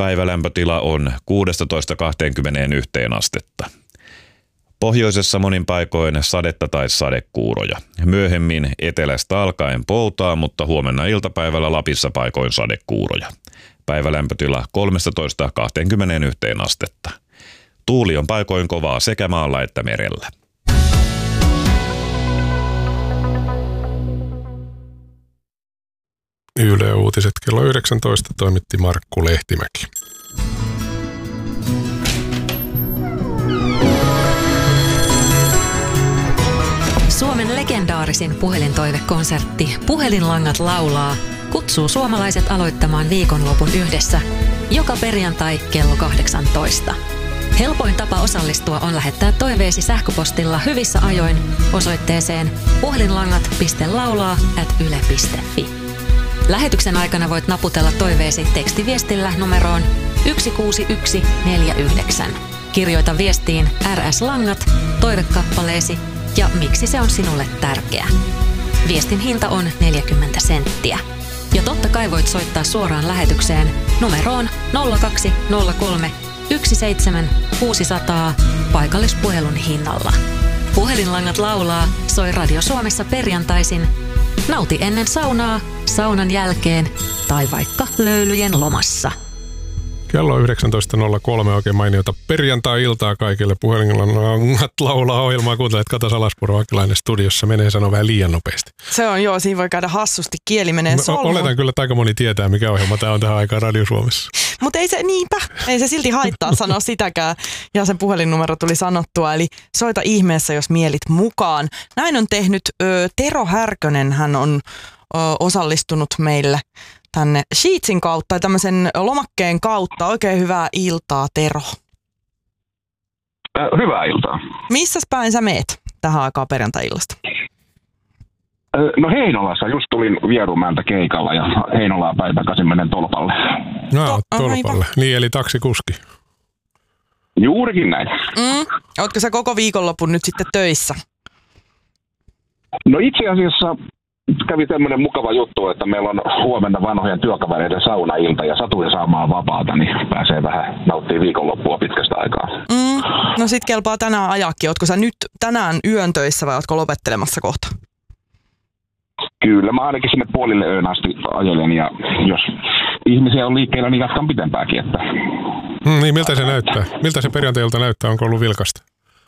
Päivälämpötila on 16–21 astetta. Pohjoisessa monin paikoin sadetta tai sadekuuroja. Myöhemmin etelästä alkaen poutaa, mutta huomenna iltapäivällä Lapissa paikoin sadekuuroja. Päivälämpötila 13–21 astetta. Tuuli on paikoin kovaa sekä maalla että merellä. Yle Uutiset kello 19 toimitti Markku Lehtimäki. Suomen legendaarisin puhelintoivekonsertti Puhelinlangat laulaa kutsuu suomalaiset aloittamaan viikonlopun yhdessä joka perjantai kello 18. Helpoin tapa osallistua on lähettää toiveesi sähköpostilla hyvissä ajoin osoitteeseen puhelinlangat.laulaa@yle.fi. Lähetyksen aikana voit naputella toiveesi tekstiviestillä numeroon 16149. Kirjoita viestiin RS Langat, toivekappaleesi ja miksi se on sinulle tärkeä. Viestin hinta on 40 senttiä. Ja totta kai voit soittaa suoraan lähetykseen numeroon 0203 17600 paikallispuhelun hinnalla. Puhelinlangat laulaa soi Radio Suomessa perjantaisin. Nauti ennen saunaa, saunan jälkeen tai vaikka löylyjen lomassa. Kello 19.03 oikein mainiota perjantai-iltaa kaikille. Puhelinlangat laulaa ohjelmaa. Kuuntelet Kata Salaspuro Akilainen studiossa. Menee sanoa vähän liian nopeasti. Se on joo, siinä voi käydä hassusti. Kieli menee solmuun. Oletan kyllä, että aika moni tietää, mikä ohjelma tämä on tähän aikaan Radio Suomessa. Mutta ei se silti haittaa sanoa sitäkään. Ja sen puhelinnumero tuli sanottua. Eli soita ihmeessä, jos mielit mukaan. Näin on tehnyt Tero Härkönen. Hän on osallistunut meille tänne Sheetsin kautta tai tämmöisen lomakkeen kautta. Oikein hyvää iltaa, Tero. Hyvää iltaa. Missäs päin sä meet tähän aikaan perjantai-illasta? No Heinolassa. Just tulin Vierumäeltä keikalla ja Heinolaan päin takaisin menen Tolpalle. No, Tolpalle. Niin, eli taksikuski. Juurikin näin. Ootko sä koko viikonlopun nyt sitten töissä? No itse asiassa kävi tämmöinen mukava juttu, että meillä on huomenna vanhojen työkavereiden saunailta ja satuin saamaan vapaata, niin pääsee vähän nauttimaan viikonloppua pitkästä aikaa. No sit kelpaa tänään ajakin. Ootko sä nyt tänään yön töissä vai ootko lopettelemassa kohta? Kyllä, mä ainakin sinne puolille yön asti ajelen ja jos ihmisiä on liikkeellä, niin jatkan pitempääkin. Että niin, miltä se näyttää? Miltä se perjantai-ilta näyttää? Onko ollut vilkasta?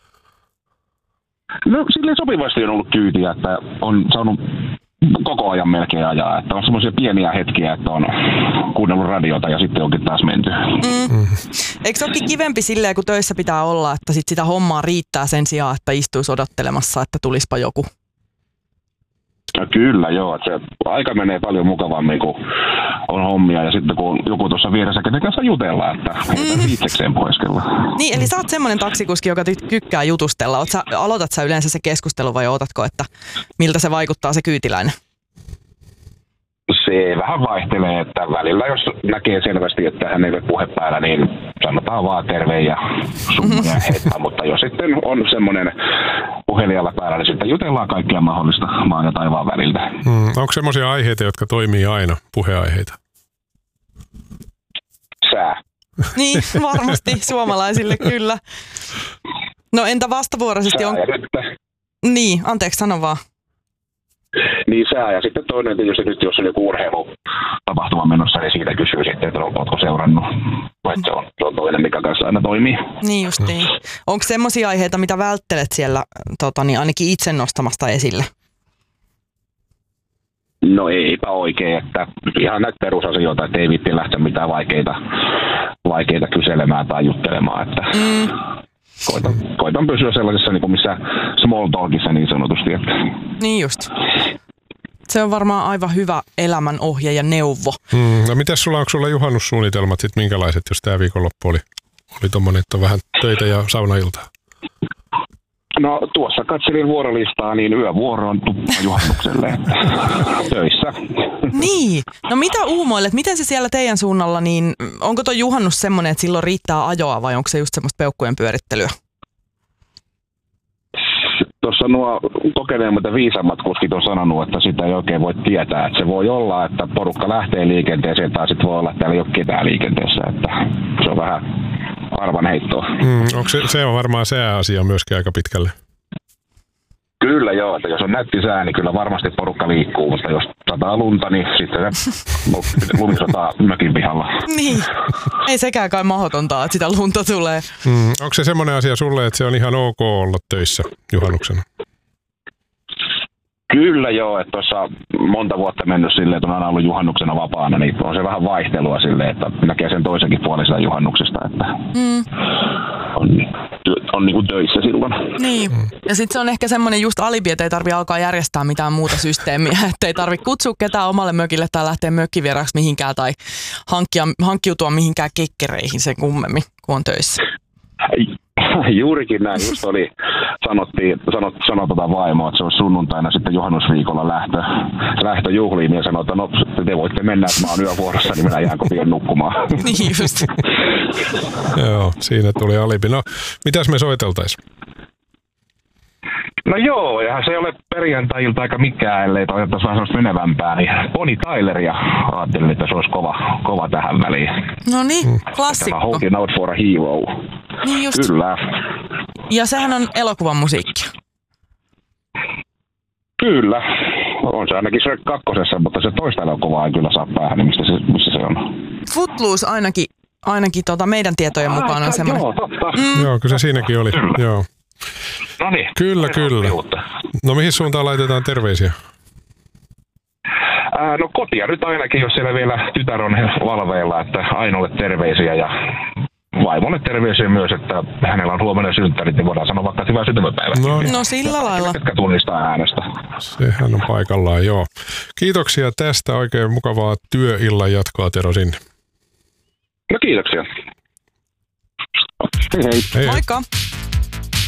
No silleen sopivasti on ollut kyytiä, että on saanut koko ajan melkein ajaa. Että on semmoisia pieniä hetkiä, että on kuunnellut radiota ja sitten onkin taas menty. Eikö se olekin kivempi silleen, kun töissä pitää olla, että sit sitä hommaa riittää sen sijaan, että istuisi odottelemassa, että tulispa joku? No kyllä, joo. Se aika menee paljon mukavammin, kun on hommia ja sitten kun joku tuossa vieressä, kenen kanssa jutellaan, että ei itsekseen pohdiskella. Niin, eli sä oot semmoinen taksikuski, joka tykkää jutustella. Aloitat sä yleensä se keskustelu vai ootatko, että miltä se vaikuttaa se kyytiläinen? Se vähän vaihtelee, että välillä jos näkee selvästi, että hän ei ole puhe päällä, niin sanotaan vaan terve ja summa ja heittaa. Mutta jos sitten on semmoinen puhelijalla päällä, niin sitten jutellaan kaikkea mahdollista maan ja taivaan väliltä. Onko semmoisia aiheita, jotka toimii aina, puheaiheita? Sää. Niin, varmasti suomalaisille kyllä. No entä vastavuoroisesti on... Niin, anteeksi, sano vaan. Niin sää ja sitten toinen tietysti nyt, jos on joku urheilutapahtuma menossa, niin siitä kysyy sitten, että oletko seurannut. Se on toinen, mikä kanssa aina toimii. Niin justiin. Onko semmoisia aiheita, mitä välttelet siellä ainakin itse nostamasta esille? No eipä oikein, että ihan näitä perusasioita, että ei viitti lähteä mitään vaikeita kyselemään tai juttelemaan, että koitan pysyä sellaisessa, niin kuin missä small talkissa niin sanotusti. Että. Niin just. Se on varmaan aivan hyvä elämänohje ja neuvo. No mitäs onko sulla juhannussuunnitelmat sitten minkälaiset, jos tämä viikonloppu oli tommonen, että on vähän töitä ja saunailtaa? No tuossa katselin vuorolistaa, niin yövuoro on tuppa juhannukselle töissä. Niin, no mitä uumoilet? Miten se siellä teidän suunnalla, niin onko tuo juhannus semmoinen, että silloin riittää ajoa vai onko se just semmoista peukkujen pyörittelyä? tuossa nuo kokeneemmat ja viisaammat kuskit on sanonut, että sitä ei oikein voi tietää. Että se voi olla, että porukka lähtee liikenteeseen tai sitten voi olla, että täällä ei ole ketään liikenteessä. Että se on vähän arvanheittoa. Onko se on varmaan sääasia myöskin aika pitkälle? Kyllä joo, että jos on nätti sää, niin kyllä varmasti porukka liikkuu, mutta jos sataa lunta, niin sitten se lumi sataa mökin pihalla. Niin, ei sekään kai mahdotonta, että sitä lunta tulee. Onko se semmoinen asia sulle, että se on ihan ok olla töissä juhannuksena? Kyllä joo, että tuossa monta vuotta mennyt silleen, että on aina ollut juhannuksena vapaana, niin on se vähän vaihtelua silleen, että näkee sen toisenkin puolen sitä juhannuksesta, että on niin kuin töissä silloin. Niin, ja sitten se on ehkä semmoinen just alibi, että ei tarvitse alkaa järjestää mitään muuta systeemiä, että ei tarvitse kutsua ketään omalle mökille tai lähteä mökkivieraaksi mihinkään tai hankkiutua mihinkään kekkereihin sen kummemmin, kun on töissä. Juurikin näin, just oli, sanoi vaimoa, että se olisi sunnuntaina sitten juhannusviikolla lähtöjuhliin ja sanoi, että no te voitte mennä, että mä oon yövuorossa, niin minä jään kotiin nukkumaan. Niin just. Joo, siinä tuli alibi. No, mitäs me soiteltaisiin? No joo, ja se ei ole perjantai-ilta aika mikään, ellei toivottaisi vähän sellaista menevämpää, niin Bonnie Tyleria ajattelin, että se olisi kova tähän väliin. No niin, klassikko. Holding out for a hero. Niin just. Kyllä. Ja sehän on elokuvan musiikkia. Kyllä. On se ainakin se kakkosessa, mutta se toista elokuvaa ei kyllä saa päähän, niin missä se on. Footloose ainakin meidän tietojen mukaan on semmoinen. Joo, totta. Joo, kyllä se siinäkin oli. Joo. No niin. Kyllä. No mihin suuntaan laitetaan terveisiä? No kotia nyt ainakin, jos siellä vielä tytär on valveilla, että Ainolle terveisiä ja vaimolle terveisiä myös, että hänellä on huomenna synttärit, niin voidaan sanoa vaikka hyvää syntymäpäivää. No sillä lailla. Ketkä tunnistaa äänestä. Sehän on paikallaan, joo. Kiitoksia tästä, oikein mukavaa työillan jatkoa Tero sinne. No kiitoksia. Hei. Moikka.